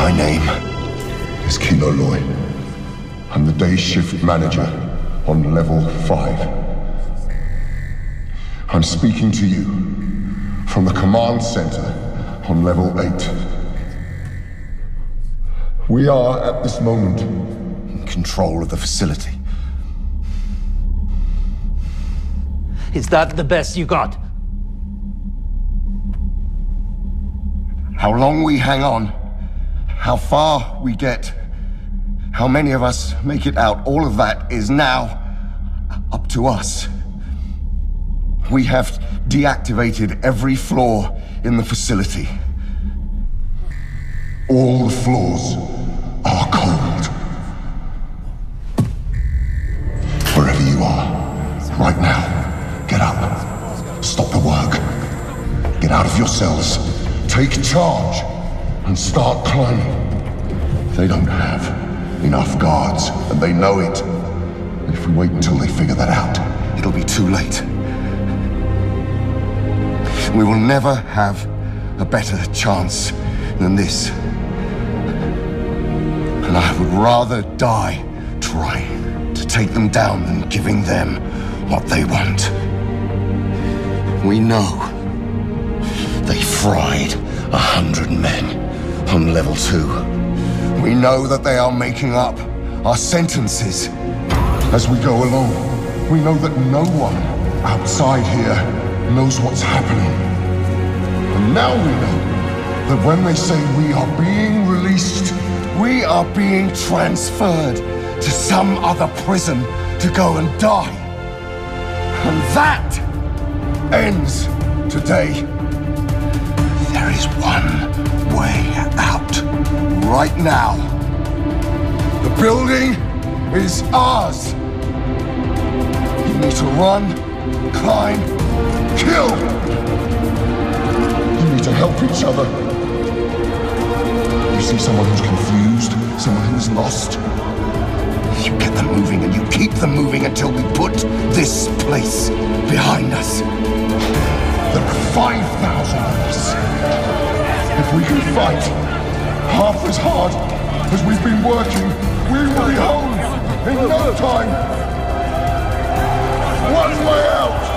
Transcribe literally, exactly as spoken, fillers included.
My name is Kilo Loy. I'm the day shift manager on level five. I'm speaking to you from the command center on level eight. We are, at this moment, in control of the facility. Is that the best you got? How long we hang on, how far we get, how many of us make it out, all of that is now up to us. We have deactivated every floor in the facility. All the floors are cold. Wherever you are, right now, get up. Stop the work. Get out of your cells. Take charge and start climbing. They don't have enough guards, and they know it. And if we wait until they figure that out, it'll be too late. We will never have a better chance than this. And I would rather die trying to take them down than giving them what they want. We know they fried a hundred men on level two. We know that they are making up our sentences as we go along. We know that no one outside here knows what's happening. And now we know that when they say we are being released, we are being transferred to some other prison to go and die. And that ends today. There is one way out. Right now. The building is ours. You need to run, climb, kill. You need to help each other. You see someone who's confused, someone who's lost. You get them moving and you keep them moving until we put this place behind us. There are five thousand of us. If we can fight half as hard as we've been working, we will be home in no time. One way out!